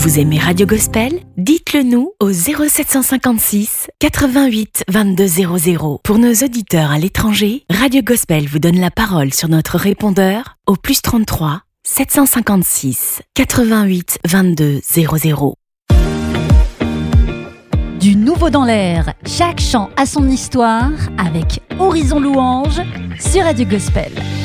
Vous aimez Radio Gospel? Dites-le nous au 0756 88 22 00. Pour nos auditeurs à l'étranger, Radio Gospel vous donne la parole sur notre répondeur au +33 756 88 22 00. Du nouveau dans l'air, chaque chant a son histoire avec Horizon Louange sur Radio Gospel.